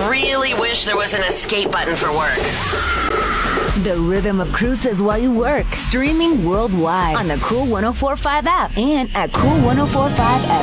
really wish there was an escape button for work. The rhythm of cruises while you work. Streaming worldwide on the Cool 104.5 app and at cool1045